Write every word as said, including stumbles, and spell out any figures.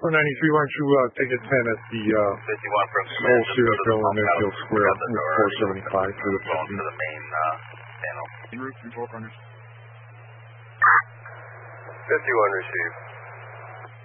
four ninety-three, why don't you uh, take a ten at the uh, fifty-one from Soul Citadel in Mayfield Square with four seventy-five for the phone to the main uh, channel. Route, you talk on this. fifty-one received.